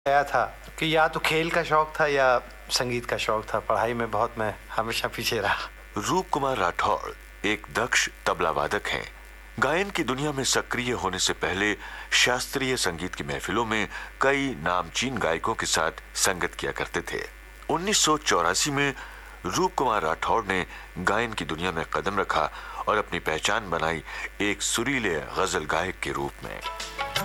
आया था कि या तो खेल का शौक था या संगीत का शौक था। पढ़ाई में बहुत मैं हमेशा पीछे रहा। रूप कुमार राठौड़ एक दक्ष तबला वादक हैं। गायन की दुनिया में सक्रिय होने से पहले शास्त्रीय संगीत की महफिलों में कई नामचीन गायकों के साथ संगत किया करते थे। 1984 में रूप कुमार राठौड़ ने गायन की दुनिया में कदम रखा और अपनी पहचान बनाई एक सुरीले गजल गायक के रूप में।